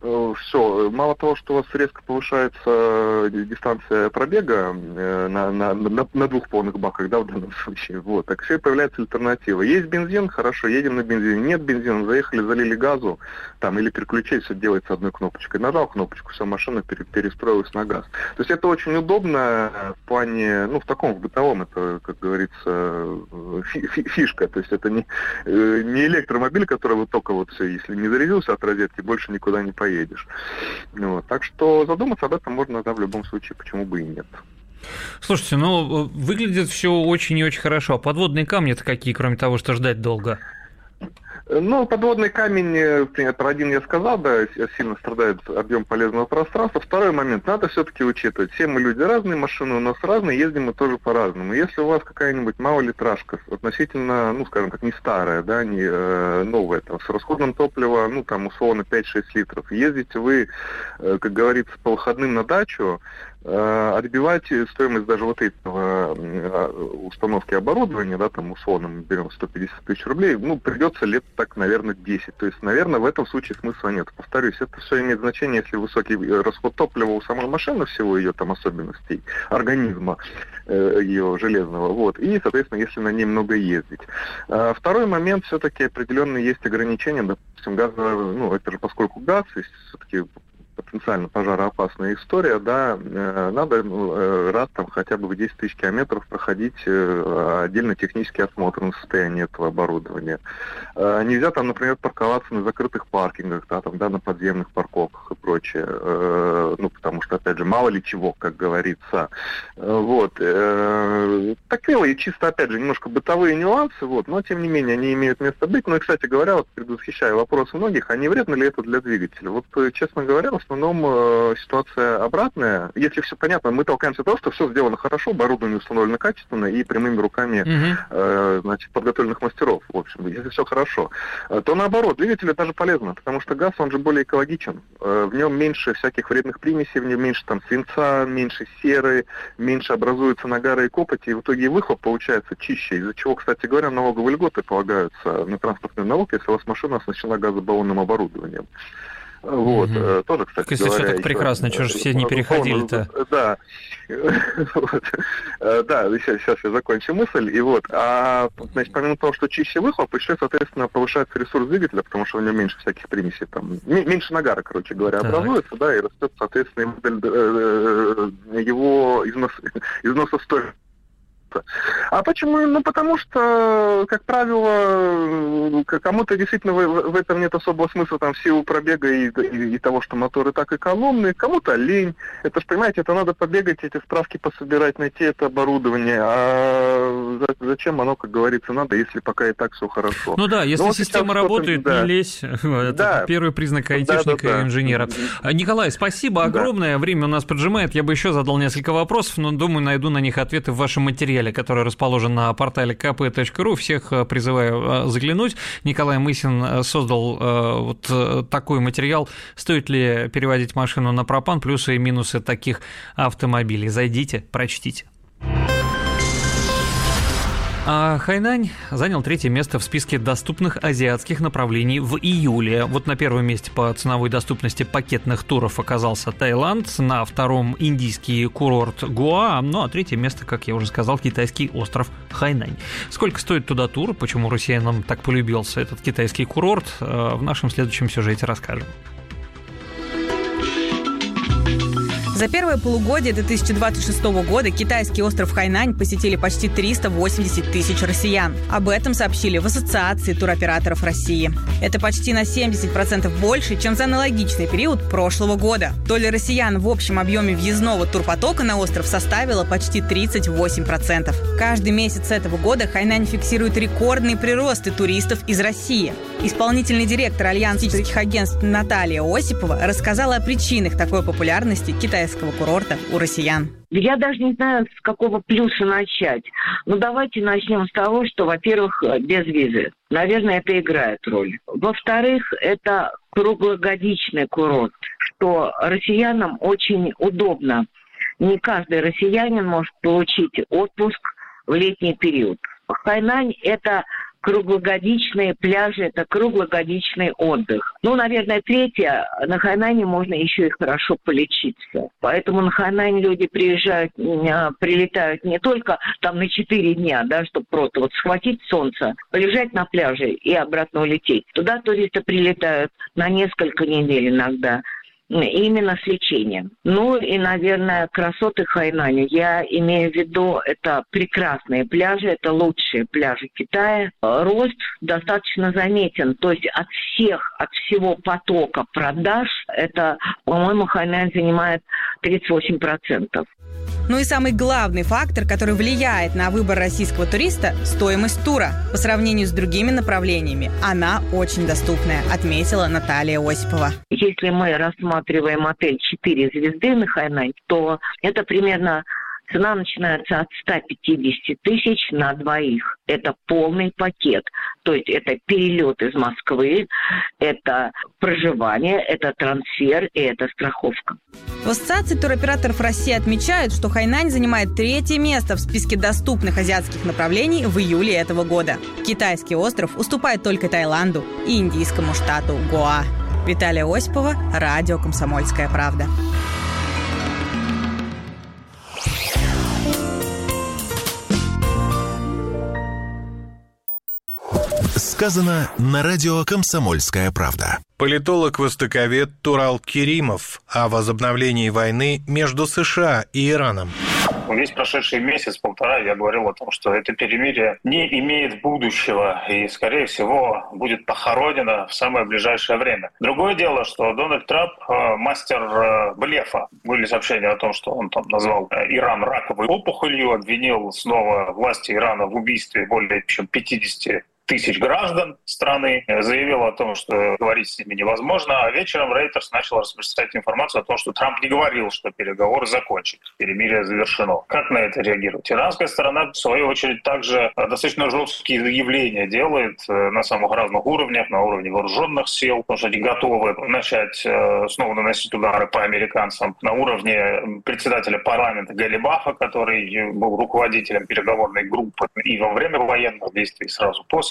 Speaker 11: Все, мало того, что у вас резко повышается дистанция пробега э, на, на, на, на двух полных баках, да, в данном случае, вот, так все появляется альтернатива. Есть бензин, хорошо, едем на бензине. Нет бензина, заехали, залили газу, там, или переключить, все делается одной кнопочкой. Нажал кнопочку, все, машина пере, перестроилась на газ. То есть это очень удобно в плане, ну, в таком, в бытовом, это, как говорится, фи, фи, фишка. То есть это не, не электромобиль, который вот только вот все, если не зарядился от розетки, больше никуда не поедет. едешь. Вот. Так что задуматься об этом можно, да, в любом случае, почему бы и нет.
Speaker 10: Слушайте, ну, выглядит все очень и очень хорошо. А подводные камни-то какие, кроме того, что ждать долго?
Speaker 11: Ну, подводный камень, про один я сказал, да, сильно страдает объем полезного пространства. Второй момент, надо все-таки учитывать. Все мы люди разные, машины у нас разные, ездим мы тоже по-разному. Если у вас какая-нибудь малолитражка, относительно, ну, скажем так, не старая, да, не э, новая, там, с расходом топлива, ну, там, условно, пять-шесть литров, ездите вы, э, как говорится, по выходным на дачу, отбивать стоимость даже вот этого установки оборудования, да, там условно мы берем сто пятьдесят тысяч рублей, ну, придется лет так, наверное, десять. То есть, наверное, в этом случае смысла нет. Повторюсь, это все имеет значение, если высокий расход топлива у самой машины, всего ее там особенностей организма, ее железного, вот, и, соответственно, если на ней много ездить. Второй момент, все-таки определенные есть ограничения, допустим, газа, ну, это же поскольку газ, есть все-таки потенциально пожароопасная история, да, э, надо э, раз там хотя бы в десять тысяч километров проходить э, отдельно технический осмотр на состояние этого оборудования. Э, нельзя там, например, парковаться на закрытых паркингах, да, там, да, на подземных парковках и прочее, э, ну, потому что, опять же, мало ли чего, как говорится. Э, вот. Э, такие чисто, опять же, немножко бытовые нюансы, вот, но, тем не менее, они имеют место быть. Ну, и, кстати говоря, вот, предвосхищая вопрос многих, а не вредно ли это для двигателя? Вот, честно говоря, в основном э, ситуация обратная. Если все понятно, мы толкаемся от того, что все сделано хорошо, оборудование установлено качественно и прямыми руками mm-hmm. э, значит, подготовленных мастеров. В общем, если все хорошо, э, то наоборот, двигателю даже полезно, потому что газ, он же более экологичен. Э, в нем меньше всяких вредных примесей, в нем меньше там свинца, меньше серы, меньше образуется нагара и копоти, и в итоге выхлоп получается чище, из-за чего, кстати говоря, налоговые льготы полагаются на транспортный налог, если у вас машина оснащена газобаллонным оборудованием. Вот, mm-hmm. тоже, кстати
Speaker 10: если
Speaker 11: говоря...
Speaker 10: все так прекрасно, чего же все не переходили-то?
Speaker 11: Да, да, сейчас, сейчас я закончу мысль, и вот, а, значит, помимо того, что чище выхлоп, еще, соответственно, повышается ресурс двигателя, потому что у него меньше всяких примесей, там, меньше нагара, короче говоря, образуется, да, и растет, соответственно, его износ, износостоимость А почему? Ну, потому что, как правило, кому-то действительно в, в этом нет особого смысла, там, в силу пробега и, и, и того, что моторы так экономные, кому-то лень. Это ж, понимаете, это надо побегать, эти справки пособирать, найти это оборудование. А зачем оно, как говорится, надо, если пока и так все хорошо?
Speaker 10: Ну да, если ну, вот система работает, да. не лезь. Это да. первый признак айтишника да, да, да. и инженера. Николай, спасибо огромное. Да. Время у нас поджимает. Я бы еще задал несколько вопросов, но, думаю, найду на них ответы в вашем материале, который расположен на портале ка пэ точка ру. Всех призываю заглянуть. Николай Мысин создал вот такой материал. Стоит ли переводить машину на пропан, плюсы и минусы таких автомобилей. Зайдите, прочтите. А Хайнань занял третье место в списке доступных азиатских направлений в июле. Вот на первом месте по ценовой доступности пакетных туров оказался Таиланд, на втором индийский курорт Гоа, ну а третье место, как я уже сказал, китайский остров Хайнань. Сколько стоит туда тур, почему россиянам так полюбился этот китайский курорт, в нашем следующем сюжете расскажем.
Speaker 12: За первое полугодие две тысячи двадцать шестого года китайский остров Хайнань посетили почти триста восемьдесят тысяч россиян. Об этом сообщили в Ассоциации туроператоров России. Это почти на семьдесят процентов больше, чем за аналогичный период прошлого года. Доля россиян в общем объеме въездного турпотока на остров составила почти тридцать восемь процентов. Каждый месяц этого года Хайнань фиксирует рекордные приросты туристов из России. Исполнительный директор Альянса туристических агентств Наталья Осипова рассказала о причинах такой популярности китайского курорта у россиян.
Speaker 13: Я даже не знаю, с какого плюса начать. Но давайте начнем с того, что, во-первых, без визы. Наверное, это играет роль. Во-вторых, это круглогодичный курорт, что россиянам очень удобно. Не каждый россиянин может получить отпуск в летний период. Хайнань – это круглогодичные пляжи, это круглогодичный отдых. Ну, наверное, третье, на Хайнане можно еще и хорошо полечиться. Поэтому на Хайнань люди приезжают, прилетают не только там на четыре дня, да, чтобы просто вот схватить солнце, полежать на пляже и обратно улететь. Туда туристы прилетают на несколько недель иногда. Именно с лечением. Ну и, наверное, красоты Хайнаня. Я имею в виду, это прекрасные пляжи, это лучшие пляжи Китая. Рост достаточно заметен. То есть от всех, от всего потока продаж, это, по-моему, Хайнань занимает тридцать восемь процентов.
Speaker 12: Ну и самый главный фактор, который влияет на выбор российского туриста – стоимость тура. По сравнению с другими направлениями, она очень доступная, отметила Наталья Осипова.
Speaker 13: Если мы рассматриваем отель четыре звезды на Хайнань, то это примерно цена начинается от ста пятидесяти тысяч на двоих. Это полный пакет. То есть это перелет из Москвы, это проживание, это трансфер и это страховка.
Speaker 12: В Ассоциации туроператоров России отмечают, что Хайнань занимает третье место в списке доступных азиатских направлений в июле этого года. Китайский остров уступает только Таиланду и индийскому штату Гоа. Виталия Осипова, радио «Комсомольская правда».
Speaker 2: Сказано на радио «Комсомольская правда».
Speaker 14: Политолог-востоковед Турал Керимов о возобновлении войны между США и Ираном.
Speaker 15: Весь прошедший месяц-полтора я говорил о том, что это перемирие не имеет будущего и, скорее всего, будет похоронено в самое ближайшее время. Другое дело, что Дональд Трамп э, мастер э, блефа. Были сообщения о том, что он там назвал э, Иран раковой опухолью, обвинил снова власти Ирана в убийстве более чем пятидесяти тысяч граждан страны, заявил о том, что говорить с ними невозможно, а вечером Рейтерс начал распространять информацию о том, что Трамп не говорил, что переговоры закончены, перемирие завершено. Как на это реагировать? Иранская сторона, в свою очередь, также достаточно жесткие заявления делает на самых разных уровнях, на уровне вооруженных сил, потому что они готовы начать снова наносить удары по американцам, на уровне председателя парламента Галибафа, который был руководителем переговорной группы и во время военных действий, и сразу после.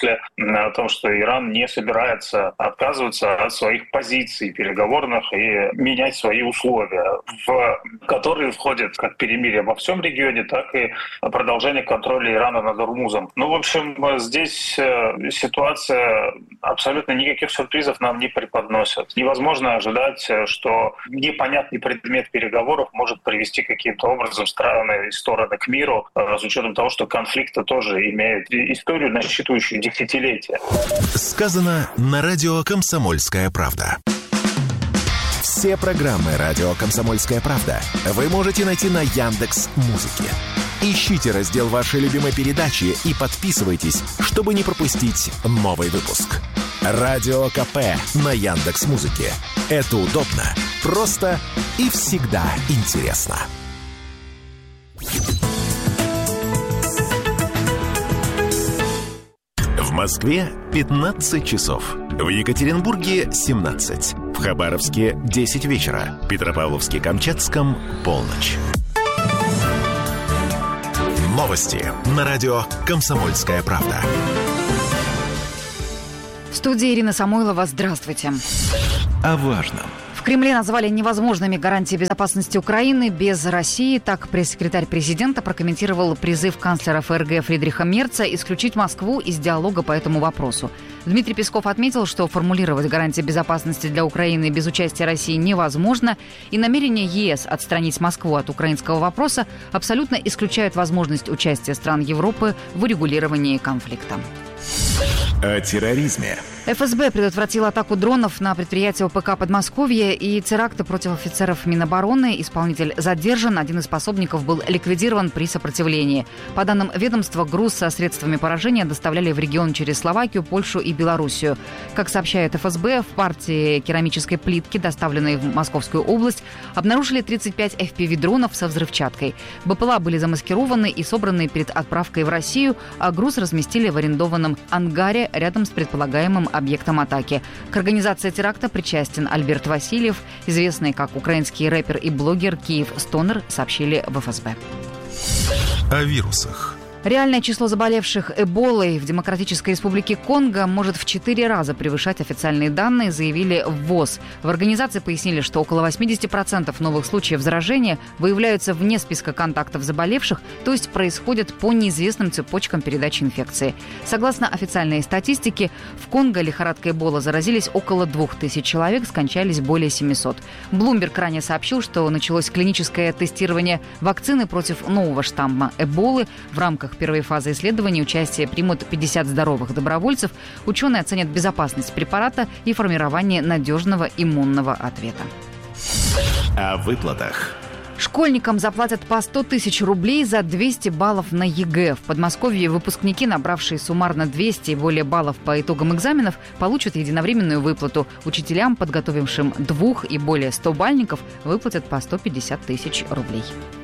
Speaker 15: числе о том, что Иран не собирается отказываться от своих позиций переговорных и менять свои условия, в которые входят как перемирие во всем регионе, так и продолжение контроля Ирана над Ормузом. Ну, в общем, здесь ситуация абсолютно никаких сюрпризов нам не преподносит. Невозможно ожидать, что непонятный предмет переговоров может привести каким-то образом страны и стороны к миру, с учетом того, что конфликты тоже имеют историю, насчитывающую десятилетия.
Speaker 2: Сказано на радио «Комсомольская правда». Все программы радио «Комсомольская правда» вы можете найти на Яндекс.Музыке. Ищите раздел вашей любимой передачи и подписывайтесь, чтобы не пропустить новый выпуск. Радио КП на Яндекс.Музыке. Это удобно, просто и всегда интересно. В Москве пятнадцать часов. В Екатеринбурге семнадцать. В Хабаровске десять вечера. В Петропавловске-Камчатском полночь. Новости на радио «Комсомольская правда».
Speaker 16: В студии Ирина Самойлова. Здравствуйте.
Speaker 2: О важном.
Speaker 16: В Кремле назвали невозможными гарантии безопасности Украины без России. Так пресс-секретарь президента прокомментировал призыв канцлера ФРГ Фридриха Мерца исключить Москву из диалога по этому вопросу. Дмитрий Песков отметил, что формулировать гарантии безопасности для Украины без участия России невозможно, и намерение ЕС отстранить Москву от украинского вопроса абсолютно исключает возможность участия стран Европы в урегулировании конфликта.
Speaker 2: О терроризме.
Speaker 16: ФСБ предотвратила атаку дронов на предприятие ОПК Подмосковья и теракты против офицеров Минобороны. Исполнитель задержан, один из пособников был ликвидирован при сопротивлении. По данным ведомства, груз со средствами поражения доставляли в регион через Словакию, Польшу и Белоруссию. Как сообщает ФСБ, в партии керамической плитки, доставленной в Московскую область, обнаружили тридцать пять эф пи ви-дронов со взрывчаткой. БПЛА были замаскированы и собраны перед отправкой в Россию, а груз разместили в арендованном ангаре рядом с предполагаемым объектом атаки. К организации теракта причастен Альберт Васильев, известный как украинский рэпер и блогер Киев Стонер, сообщили в ФСБ.
Speaker 2: О вирусах.
Speaker 16: Реальное число заболевших Эболой в Демократической Республике Конго может в четыре раза превышать официальные данные, заявили в ВОЗ. В организации пояснили, что около восемьдесят процентов новых случаев заражения выявляются вне списка контактов заболевших, то есть происходят по неизвестным цепочкам передачи инфекции. Согласно официальной статистике, в Конго лихорадкой Эбола заразились около двух тысяч человек, скончались более семисот. Блумберг ранее сообщил, что началось клиническое тестирование вакцины против нового штамма Эболы. В рамках первой фазы исследования участие примут пятьдесят здоровых добровольцев. Ученые оценят безопасность препарата и формирование надежного иммунного ответа.
Speaker 2: О выплатах.
Speaker 16: Школьникам заплатят по сто тысяч рублей за двести баллов на ЕГЭ. В Подмосковье выпускники, набравшие суммарно двести и более баллов по итогам экзаменов, получат единовременную выплату. Учителям, подготовившим двух и более стобальников, выплатят по сто пятьдесят тысяч рублей.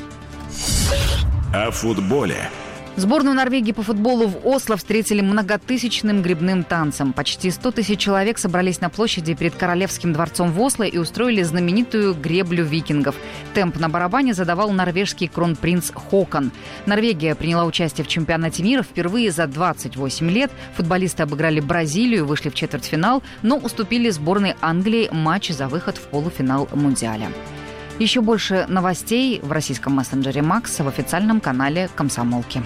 Speaker 2: О футболе.
Speaker 16: Сборную Норвегии по футболу в Осло встретили многотысячным гребным танцем. Почти сто тысяч человек собрались на площади перед Королевским дворцом в Осло и устроили знаменитую греблю викингов. Темп на барабане задавал норвежский кронпринц Хокон. Норвегия приняла участие в чемпионате мира впервые за двадцать восемь лет. Футболисты обыграли Бразилию, вышли в четвертьфинал, но уступили сборной Англии матч за выход в полуфинал Мундиаля. Еще больше новостей в российском мессенджере Макс в официальном канале «Комсомолки».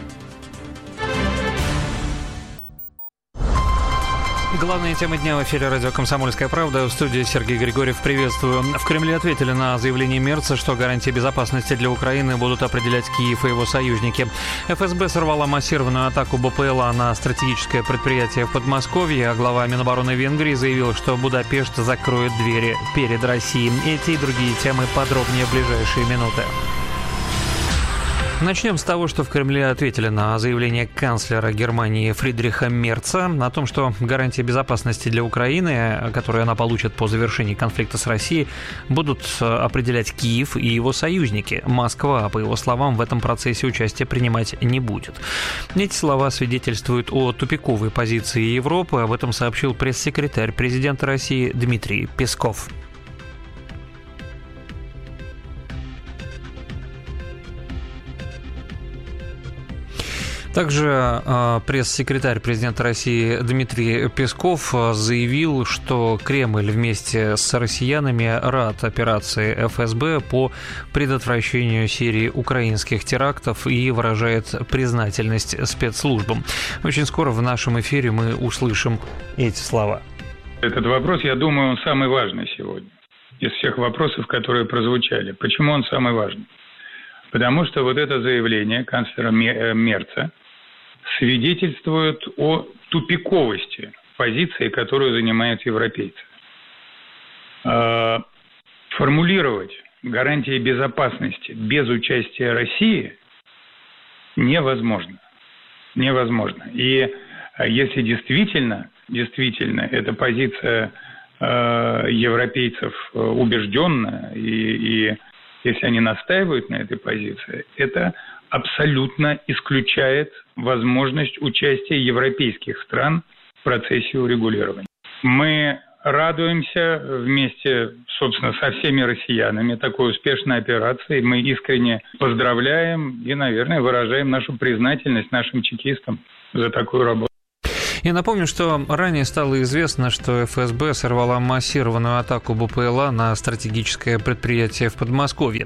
Speaker 10: Главные темы дня в эфире радио «Комсомольская правда». В студии Сергей Григорьев. Приветствую. В Кремле ответили на заявление Мерца, что гарантии безопасности для Украины будут определять Киев и его союзники. ФСБ сорвала массированную атаку БПЛА на стратегическое предприятие в Подмосковье, а глава Минобороны Венгрии заявил, что Будапешт закроет двери перед Россией. Эти и другие темы подробнее в ближайшие минуты. Начнем с того, что в Кремле ответили на заявление канцлера Германии Фридриха Мерца о том, что гарантии безопасности для Украины, которые она получит по завершении конфликта с Россией, будут определять Киев и его союзники. Москва, по его словам, в этом процессе участия принимать не будет. Эти слова свидетельствуют о тупиковой позиции Европы. Об этом сообщил пресс-секретарь президента России Дмитрий Песков. Также э, пресс-секретарь президента России Дмитрий Песков заявил, что Кремль вместе с россиянами рад операции эф эс бэ по предотвращению серии украинских терактов и выражает признательность спецслужбам. Очень скоро в нашем эфире мы услышим эти слова.
Speaker 17: Этот вопрос, я думаю, он самый важный сегодня из всех вопросов, которые прозвучали. Почему он самый важный? Потому что вот это заявление канцлера Мерца свидетельствует о тупиковости позиции, которую занимают европейцы. Формулировать гарантии безопасности без участия России невозможно. Невозможно. И если действительно, действительно эта позиция европейцев убежденная и, и если они настаивают на этой позиции, это абсолютно исключает возможность участия европейских стран в процессе урегулирования. Мы радуемся вместе, собственно, со всеми россиянами такой успешной операции. Мы искренне поздравляем и, наверное, выражаем нашу признательность нашим чекистам за такую работу.
Speaker 10: Я напомню, что ранее стало известно, что эф эс бэ сорвала массированную атаку бэ пэ эл а на стратегическое предприятие в Подмосковье.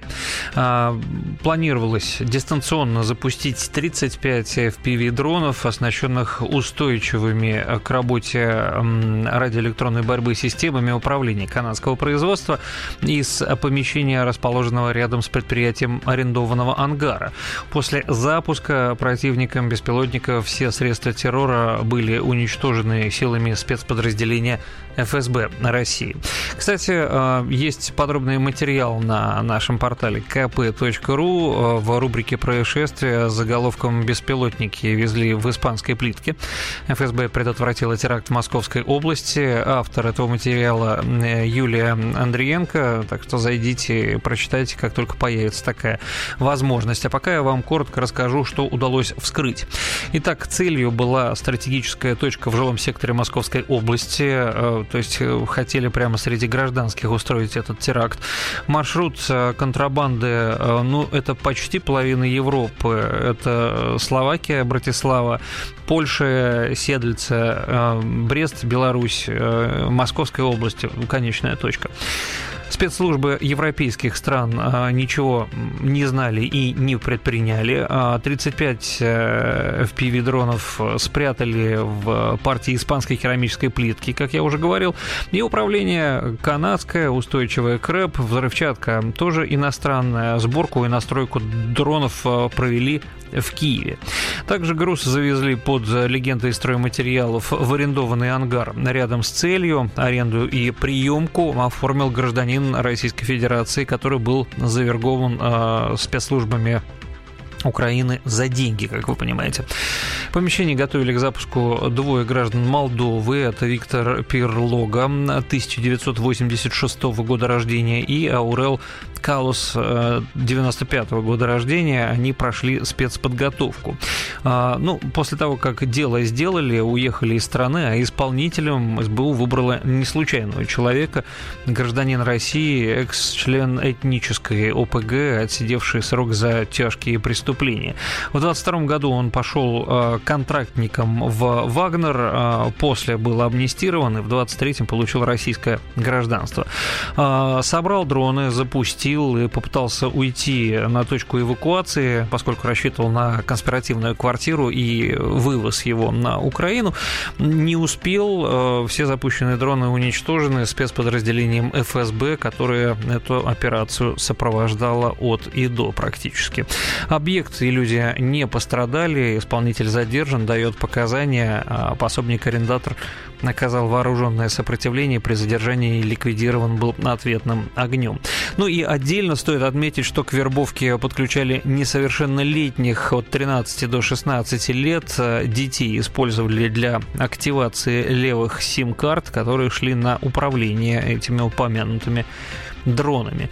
Speaker 10: Планировалось дистанционно запустить тридцать пять эф пи ви-дронов, оснащенных устойчивыми к работе радиоэлектронной борьбы системами управления канадского производства из помещения, расположенного рядом с предприятием арендованного ангара. После запуска противником беспилотников все средства террора были уничтожены силами спецподразделения эф эс бэ России. Кстати, есть подробный материал на нашем портале ка пэ точка ру в рубрике «Происшествия» с заголовком «Беспилотники везли в испанской плитке». эф эс бэ предотвратила теракт в Московской области. Автор этого материала Юлия Андриенко. Так что зайдите и прочитайте, как только появится такая возможность. А пока я вам коротко расскажу, что удалось вскрыть. Итак, целью была стратегическая точка в жилом секторе Московской области. То есть хотели прямо среди гражданских устроить этот теракт. Маршрут контрабанды, ну, это почти половина Европы. Это Словакия, Братислава, Польша, Седлица, Брест, Беларусь, Московская область, конечная точка. Спецслужбы европейских стран ничего не знали и не предприняли. тридцать пять эф пи ви-дронов спрятали в партии испанской керамической плитки, как я уже говорил. И управление канадское, устойчивое к рэп, взрывчатка тоже иностранная. Сборку и настройку дронов провели в Киеве. Также груз завезли под легендой стройматериалов в арендованный ангар. Рядом с целью аренду и приемку оформил гражданин Российской Федерации, который был завербован э, спецслужбами Украины за деньги, как вы понимаете. Помещение готовили к запуску двое граждан Молдовы. Это Виктор Пирлога, тысяча девятьсот восемьдесят шестого года рождения, и Аурел Калус, девяносто пятого года рождения. Они прошли спецподготовку. Ну, после того, как дело сделали, уехали из страны, а исполнителем эс бэ у выбрала не случайного человека, гражданин России, экс-член этнической о пэ гэ, отсидевший срок за тяжкие преступления. В двадцать втором году он пошел контрактником в Вагнер, после был амнистирован и в двадцать третьем получил российское гражданство. Собрал дроны, запустил и попытался уйти на точку эвакуации, поскольку рассчитывал на конспиративную квартиру и вывоз его на Украину. Не успел, все запущенные дроны уничтожены спецподразделением эф эс бэ, которое эту операцию сопровождало от и до практически. Объект и люди не пострадали, исполнитель задержан, дает показания, а пособник-арендатор оказал вооруженное сопротивление, при задержании ликвидирован был ответным огнем. Ну и отдельно стоит отметить, что к вербовке подключали несовершеннолетних от тринадцати до шестнадцати лет. Детей использовали для активации левых сим-карт, которые шли на управление этими упомянутыми дронами.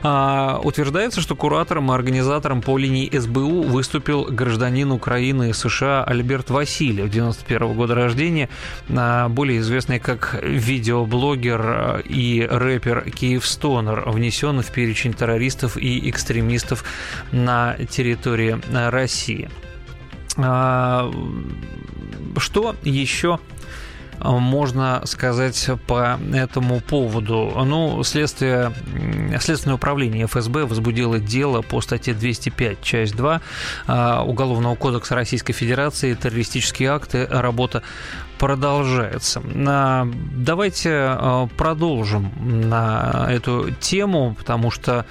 Speaker 10: А, утверждается, что куратором и организатором по линии эс бэ у выступил гражданин Украины и США Альберт Васильев, девяносто первого года рождения, а, более известный как видеоблогер и рэпер Киевстонер, внесен в перечень террористов и экстремистов на территории России. Что еще можно сказать по этому поводу? Ну, следствие, Следственное управление эф эс бэ возбудило дело по статье двести пять, часть два Уголовного кодекса Российской Федерации «Террористические акты. Работа продолжается». Давайте продолжим на эту тему, потому что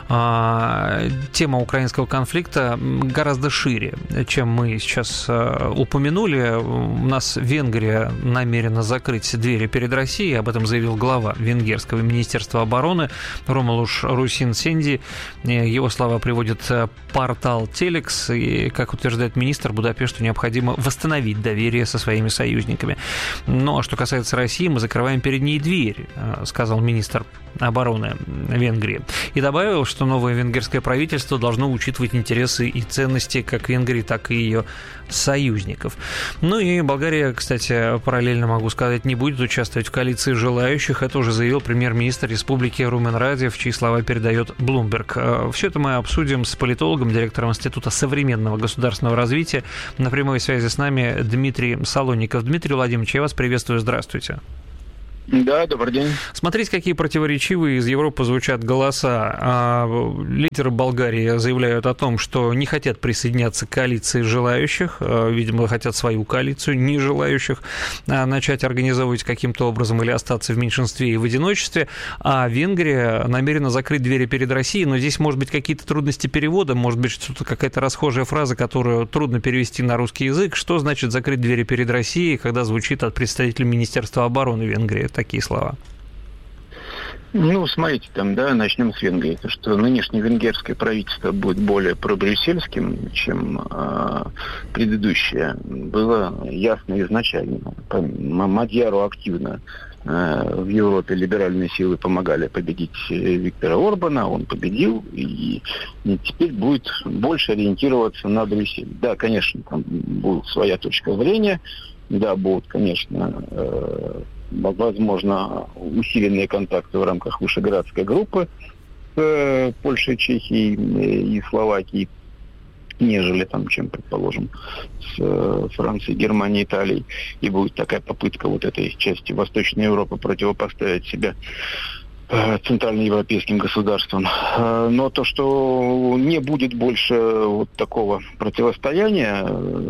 Speaker 10: тема украинского конфликта гораздо шире, чем мы сейчас упомянули. У нас Венгрия намерена закрыть двери перед Россией, об этом заявил глава венгерского министерства обороны Ромулуш Русин-Сенди. Его слова приводит портал Телекс, и, как утверждает министр, Будапешту необходимо восстановить доверие со своими союзниками. Ну, а что касается России, мы закрываем перед ней дверь, сказал министр обороны Венгрии. И добавил, что новое венгерское правительство должно учитывать интересы и ценности как Венгрии, так и ее союзников. Ну и Болгария, кстати, параллельно могу сказать, не будет участвовать в коалиции желающих. Это уже заявил премьер-министр республики Румен Радев, чьи слова передает Bloomberg. Все это мы обсудим с политологом, директором Института современного государственного развития. На прямой связи с нами Дмитрий Солонников. Дмитрий Владимирович, я вас приветствую. Здравствуйте.
Speaker 18: Да, добрый день.
Speaker 10: Смотрите, какие противоречивые из Европы звучат голоса. Лидеры Болгарии заявляют о том, что не хотят присоединяться к коалиции желающих, видимо, хотят свою коалицию не желающих начать организовывать каким-то образом или остаться в меньшинстве и в одиночестве, а Венгрия намерена закрыть двери перед Россией, но здесь, может быть, какие-то трудности перевода, может быть, что-то, какая-то расхожая фраза, которую трудно перевести на русский язык. Что значит закрыть двери перед Россией, когда звучит от представителя Министерства обороны Венгрии такие слова?
Speaker 18: Ну, смотрите, там, да, начнем с Венгрии. То, что нынешнее венгерское правительство будет более пробрюссельским, чем э, предыдущее, было ясно изначально. Мадьяру активно э, в Европе либеральные силы помогали победить Виктора Орбана, он победил, и, и теперь будет больше ориентироваться на Брюссель. Да, конечно, там будет своя точка зрения, да, будут, конечно, э, возможно, усиленные контакты в рамках Вышеградской группы с Польшей, Чехией и Словакией, нежели там, чем, предположим, с Францией, Германией, Италией. И будет такая попытка вот этой части Восточной Европы противопоставить себя центральноевропейским государствам. Но то, что не будет больше вот такого противостояния,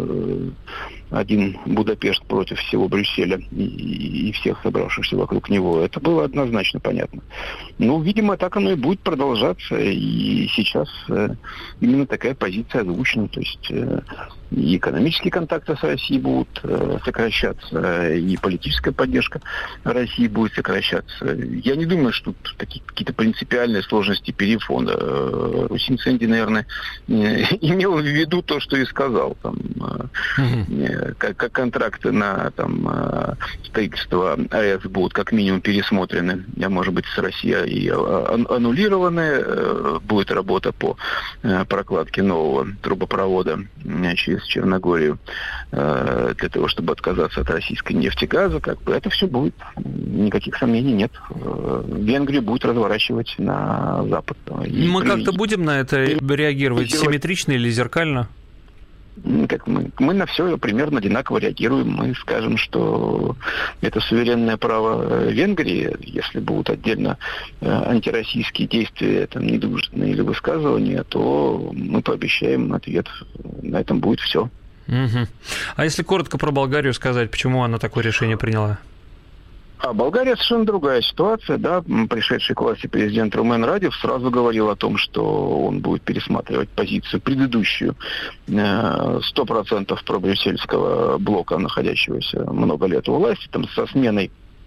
Speaker 18: один Будапешт против всего Брюсселя и, и всех собравшихся вокруг него, это было однозначно понятно. Ну, видимо, так оно и будет продолжаться, и сейчас э, именно такая позиция озвучена, то есть э, и экономические контакты с Россией будут э, сокращаться, и политическая поддержка России будет сокращаться. Я не думаю, что тут такие, какие-то принципиальные сложности перефона. Русин-Сенди, наверное, э, имел в виду то, что и сказал, там, э, Как, как контракты на там, строительство АЭС будут как минимум пересмотрены, а может быть с Россией аннулированы, будет работа по прокладке нового трубопровода через Черногорию для того, чтобы отказаться от российской нефти и газа, как бы это все будет, никаких сомнений нет. Венгрию будет разворачивать на Запад.
Speaker 10: Мы как-то будем на это реагировать симметрично или зеркально?
Speaker 18: Как мы, мы на все примерно одинаково реагируем. Мы скажем, что это суверенное право Венгрии. Если будут отдельно э, антироссийские действия, там, недружественные или высказывания, то мы пообещаем ответ. На этом будет все.
Speaker 10: Угу. А если коротко про Болгарию сказать, почему она такое решение приняла?
Speaker 18: А Болгария совершенно другая ситуация, да, пришедший к власти президент Румен Радев сразу говорил о том, что он будет пересматривать позицию предыдущую сто процентов пробрюссельского блока, находящегося много лет у власти, там со сменой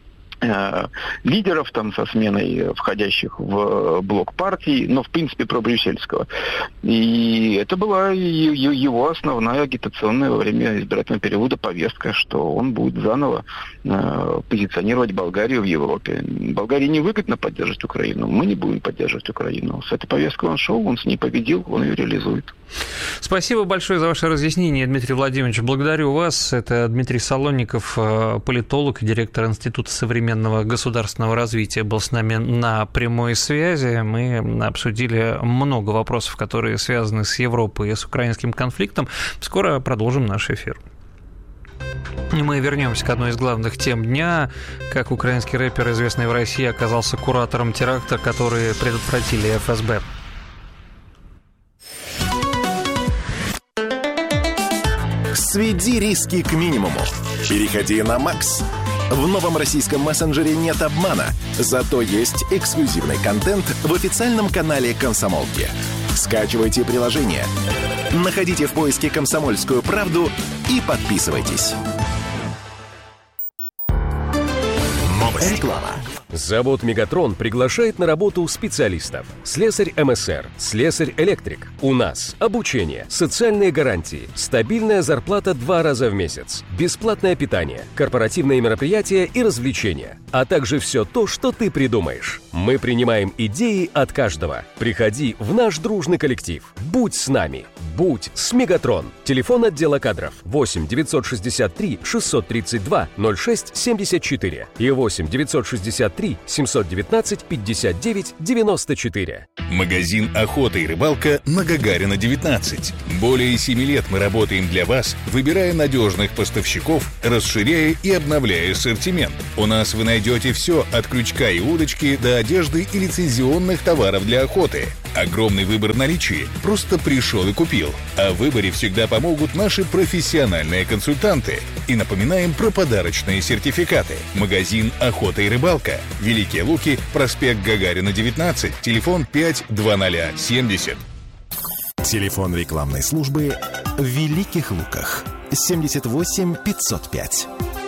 Speaker 18: лидеров, там, со сменой входящих в блок партий, но, в принципе, пробрюссельского. И это была его основная агитационная во время избирательного периода повестка, что он будет заново э, позиционировать Болгарию в Европе. Болгарии невыгодно поддерживать Украину, мы не будем поддерживать Украину. С этой повесткой он шел, он с ней победил, он ее реализует.
Speaker 10: Спасибо большое за ваше разъяснение, Дмитрий Владимирович. Благодарю вас. Это Дмитрий Солонников, политолог и директор Института современного современного государственного развития, был с нами на прямой связи. Мы обсудили много вопросов, которые связаны с Европой и с украинским конфликтом. Скоро продолжим наш эфир. И мы вернемся к одной из главных тем дня. Как украинский рэпер, известный в России, оказался куратором теракта, который предотвратили эф эс бэ.
Speaker 2: Сведи риски к минимуму. Переходи на Макс. В новом российском мессенджере нет обмана, зато есть эксклюзивный контент в официальном канале «Комсомолки». Скачивайте приложение, находите в поиске «Комсомольскую правду» и подписывайтесь. Новости. Реклама.
Speaker 9: Завод «Мегатрон» приглашает на работу специалистов. Слесарь эм эс эр, слесарь-электрик. У нас обучение, социальные гарантии, стабильная зарплата два раза в месяц, бесплатное питание, корпоративные мероприятия и развлечения, а также все то, что ты придумаешь. Мы принимаем идеи от каждого. Приходи в наш дружный коллектив. Будь с нами. Будь с «Мегатрон». Телефон отдела кадров восемь девятьсот шестьдесят три шестьсот тридцать два ноль шесть семьдесят четыре и восемь девятьсот шестьдесят три семьсот девятнадцать пятьдесят девять девяносто четыре.
Speaker 3: Магазин «Охота и рыбалка» на Гагарина, девятнадцать. Более семи лет мы работаем для вас, выбирая надежных поставщиков, расширяя и обновляя ассортимент. У нас вы найдете все от крючка и удочки до одежды и лицензионных товаров для охоты. Огромный выбор в наличии. Просто пришел и купил. А в выборе всегда помогут наши профессиональные консультанты. И напоминаем про подарочные сертификаты. Магазин «Охота и рыбалка». Великие Луки, проспект Гагарина, девятнадцать, телефон пять двадцать семьдесят.
Speaker 2: Телефон рекламной службы в Великих Луках. семьдесят восемь пятьсот пять.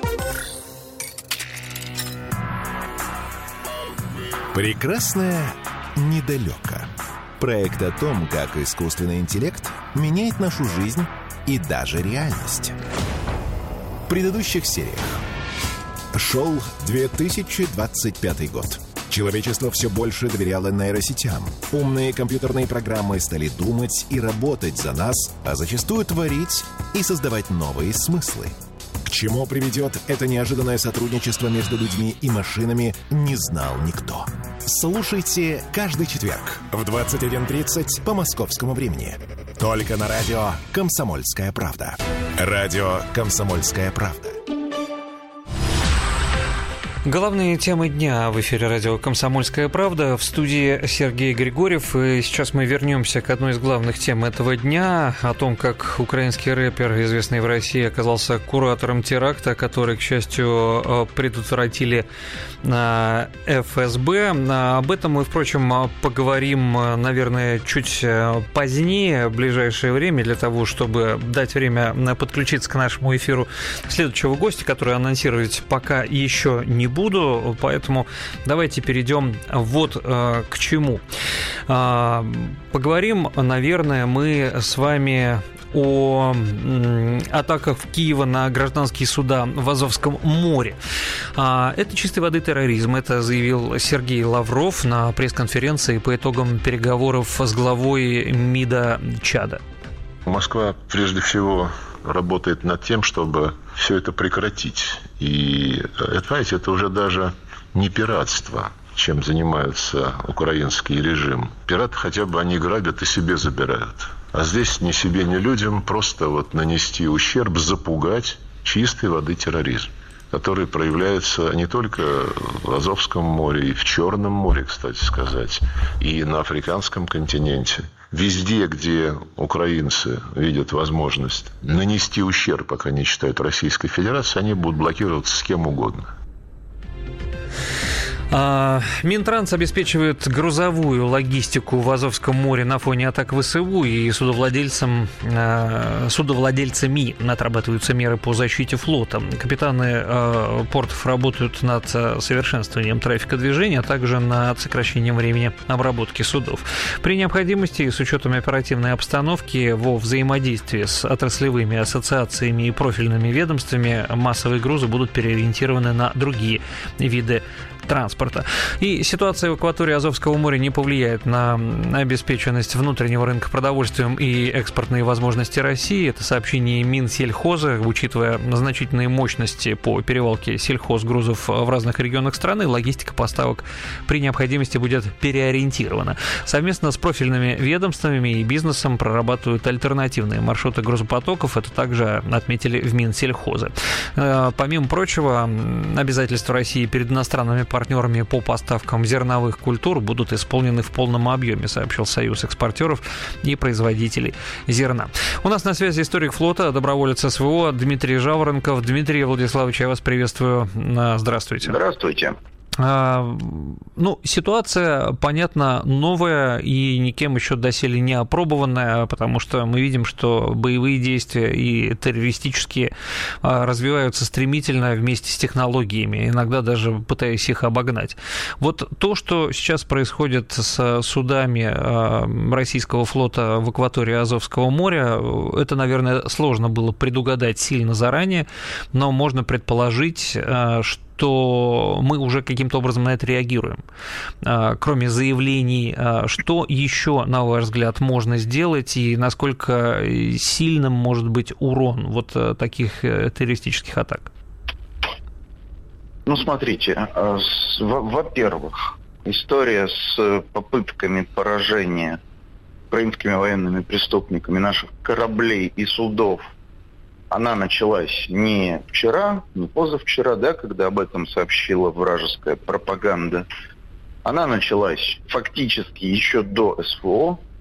Speaker 2: Прекрасное недалеко. Проект о том, как искусственный интеллект меняет нашу жизнь и даже реальность. В предыдущих сериях. Шел две тысячи двадцать пятый год. Человечество все больше доверяло нейросетям. Умные компьютерные программы стали думать и работать за нас, а зачастую творить и создавать новые смыслы. К чему приведет это неожиданное сотрудничество между людьми и машинами, не знал никто. Слушайте каждый четверг в двадцать один тридцать по московскому времени. Только на радио «Комсомольская правда». Радио «Комсомольская правда».
Speaker 10: Главные темы дня в эфире радио «Комсомольская правда». В студии Сергей Григорьев. И сейчас мы вернемся к одной из главных тем этого дня. О том, как украинский рэпер, известный в России, оказался куратором теракта, который, к счастью, предотвратили эф эс бэ. Об этом мы, впрочем, поговорим, наверное, чуть позднее, в ближайшее время, для того, чтобы дать время подключиться к нашему эфиру следующего гостя, который анонсировать пока еще не будет. буду, поэтому давайте перейдем вот э, к чему. Э, поговорим, наверное, мы с вами о м, атаках Киева на гражданские суда в Азовском море. А, это чистой воды терроризм, это заявил Сергей Лавров на пресс-конференции по итогам переговоров с главой МИДа Чада.
Speaker 19: Москва прежде всего работает над тем, чтобы все это прекратить. И, это, знаете, это уже даже не пиратство, чем занимается украинский режим. Пираты хотя бы они грабят и себе забирают. А здесь ни себе, ни людям просто вот нанести ущерб, запугать чистой воды терроризм, который проявляется не только в Азовском море, и в Черном море, кстати сказать, и на африканском континенте. Везде, где украинцы видят возможность нанести ущерб, как они считают, Российской Федерации, они будут блокироваться с кем угодно.
Speaker 10: Минтранс обеспечивает грузовую логистику в Азовском море на фоне атак ВСУ, и судовладельцам, судовладельцами отрабатываются меры по защите флота. Капитаны портов работают над совершенствованием трафика движения, а также над сокращением времени обработки судов. При необходимости и с учетом оперативной обстановки во взаимодействии с отраслевыми ассоциациями и профильными ведомствами массовые грузы будут переориентированы на другие виды транспорта. И ситуация в акватории Азовского моря не повлияет на обеспеченность внутреннего рынка продовольствием и экспортные возможности России. Это сообщение Минсельхоза. Учитывая значительные мощности по перевалке сельхозгрузов в разных регионах страны, логистика поставок при необходимости будет переориентирована. Совместно с профильными ведомствами и бизнесом прорабатывают альтернативные маршруты грузопотоков. Это также отметили в Минсельхозе. Помимо прочего, обязательства России перед иностранными партнерами по поставкам зерновых культур будут исполнены в полном объеме, сообщил Союз экспортеров и производителей зерна. У нас на связи историк флота, доброволец СВО Дмитрий Жаворонков. Дмитрий Владиславович, я вас приветствую. Здравствуйте.
Speaker 18: Здравствуйте.
Speaker 10: Ну, ситуация, понятно, новая и никем еще доселе не опробованная, потому что мы видим, что боевые действия и террористические развиваются стремительно вместе с технологиями, иногда даже пытаясь их обогнать. Вот то, что сейчас происходит с судами российского флота в акватории Азовского моря, это, наверное, сложно было предугадать сильно заранее, но можно предположить, что то мы уже каким-то образом на это реагируем. Кроме заявлений, что еще, на ваш взгляд, можно сделать и насколько сильным может быть урон вот таких террористических атак?
Speaker 18: Ну, смотрите, во-первых, история с попытками поражения украинскими военными преступниками наших кораблей и судов, она началась не вчера, не позавчера, да, когда об этом сообщила вражеская пропаганда. Она началась фактически еще до СВО,